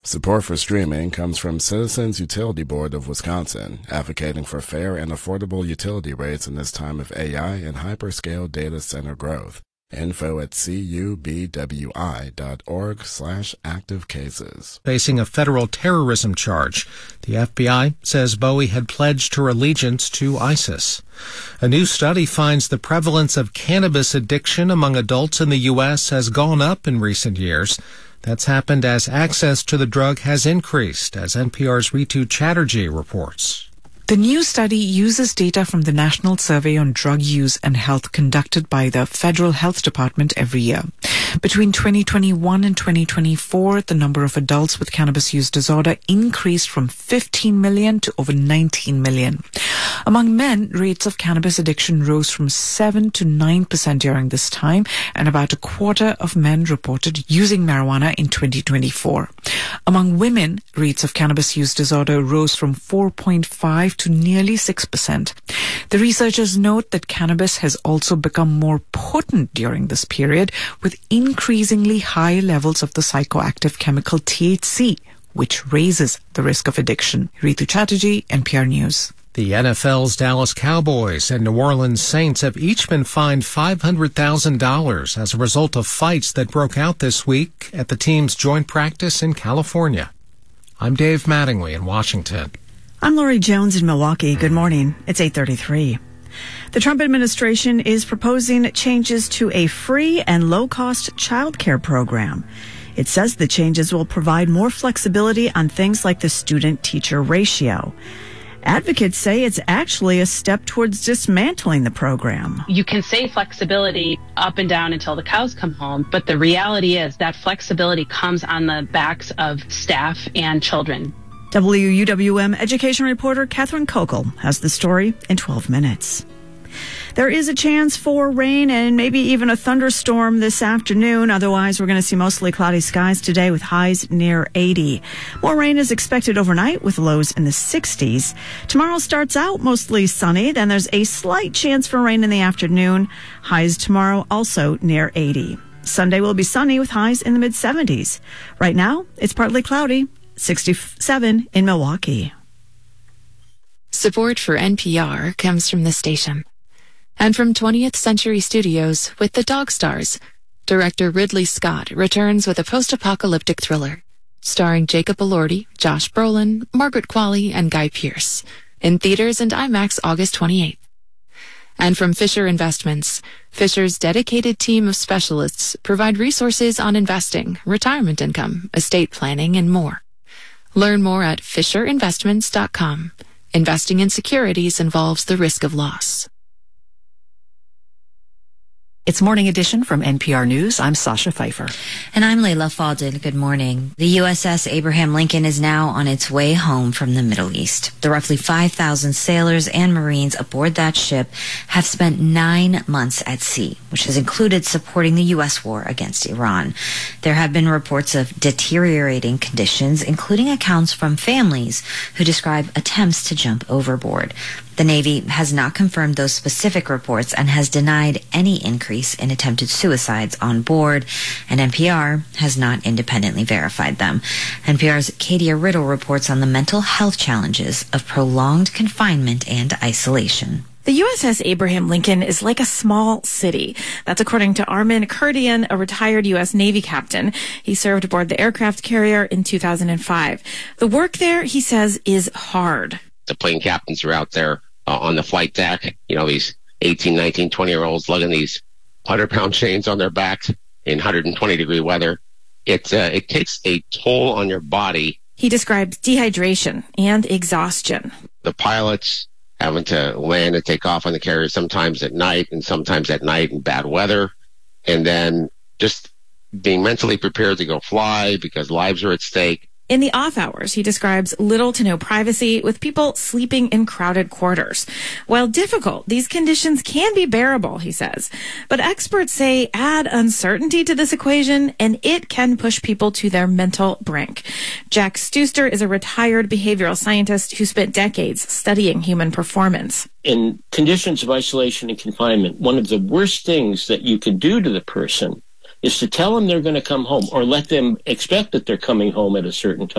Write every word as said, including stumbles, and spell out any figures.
Support for streaming comes from Citizens Utility Board of Wisconsin, advocating for fair and affordable utility rates in this time of A I and hyperscale data center growth. Info at cubwi.org slash active cases. Facing a federal terrorism charge, the F B I says Bowie had pledged her allegiance to ISIS. A new study finds the prevalence of cannabis addiction among adults in the U S has gone up in recent years. That's happened as access to the drug has increased, as N P R's Ritu Chatterjee reports. The new study uses data from the National Survey on Drug Use and Health conducted by the Federal Health Department every year. Between twenty twenty-one and twenty twenty-four, the number of adults with cannabis use disorder increased from fifteen million to over nineteen million. Among men, rates of cannabis addiction rose from seven to nine percent during this time, and about a quarter of men reported using marijuana in twenty twenty-four. Among women, rates of cannabis use disorder rose from four point five to nearly six percent. The researchers note that cannabis has also become more potent during this period, with increasingly high levels of the psychoactive chemical T H C, which raises the risk of addiction. Ritu Chatterjee, N P R News. The N F L's Dallas Cowboys and New Orleans Saints have each been fined five hundred thousand dollars as a result of fights that broke out this week at the team's joint practice in California. I'm Dave Mattingly in Washington. I'm Lori Jones in Milwaukee. Good morning. It's eight thirty-three. The Trump administration is proposing changes to a free and low-cost child care program. It says the changes will provide more flexibility on things like the student-teacher ratio. Advocates say it's actually a step towards dismantling the program. You can say flexibility up and down until the cows come home, but the reality is that flexibility comes on the backs of staff and children. W U W M education reporter Catherine Kokel has the story in twelve minutes. There is a chance for rain and maybe even a thunderstorm this afternoon. Otherwise, we're going to see mostly cloudy skies today with highs near eighty. More rain is expected overnight with lows in the sixties. Tomorrow starts out mostly sunny. Then there's a slight chance for rain in the afternoon. Highs tomorrow also near eighty. Sunday will be sunny with highs in the mid seventies. Right now, it's partly cloudy. sixty-seven in Milwaukee. Support for N P R comes from the station. And from twentieth Century Studios with The Dog Stars, director Ridley Scott returns with a post-apocalyptic thriller starring Jacob Elordi, Josh Brolin, Margaret Qualley, and Guy Pearce in theaters and IMAX August twenty-eighth. And from Fisher Investments, Fisher's dedicated team of specialists provide resources on investing, retirement income, estate planning, and more. Learn more at fisher investments dot com. Investing in securities involves the risk of loss. It's Morning Edition from N P R News. I'm Sasha Pfeiffer. And I'm Layla Faldin. Good morning. The U S S Abraham Lincoln is now on its way home from the Middle East. The roughly five thousand sailors and Marines aboard that ship have spent nine months at sea, which has included supporting the U S war against Iran. There have been reports of deteriorating conditions, including accounts from families who describe attempts to jump overboard. The Navy has not confirmed those specific reports and has denied any increase in attempted suicides on board, and N P R has not independently verified them. N P R's Katia Riddle reports on the mental health challenges of prolonged confinement and isolation. The U S S Abraham Lincoln is like a small city. That's according to Armin Kurdian, a retired U S Navy captain. He served aboard the aircraft carrier in two thousand five. The work there, he says, is hard. The plane captains are out there uh, on the flight deck, you know, these eighteen, nineteen, twenty-year-olds lugging these one hundred pound chains on their backs in one hundred twenty degree weather. It, uh, it takes a toll on your body. He describes dehydration and exhaustion. The pilots having to land and take off on the carrier sometimes at night and sometimes at night in bad weather. And then just being mentally prepared to go fly because lives are at stake. In the off hours, he describes little to no privacy with people sleeping in crowded quarters. While difficult, these conditions can be bearable, he says. But experts say add uncertainty to this equation and it can push people to their mental brink. Jack Stuster is a retired behavioral scientist who spent decades studying human performance. In conditions of isolation and confinement, one of the worst things that you could do to the person is to tell them they're going to come home or let them expect that they're coming home at a certain time.